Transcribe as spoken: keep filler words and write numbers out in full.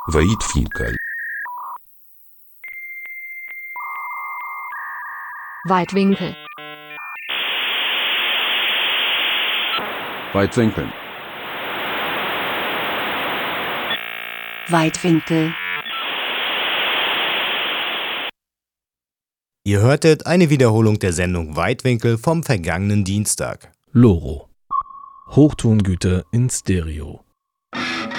Weitwinkel. Weitwinkel. Weitwinkeln. Weitwinkel. Ihr hörtet eine Wiederholung der Sendung Weitwinkel vom vergangenen Dienstag. Loro. Hochtongüter in Stereo.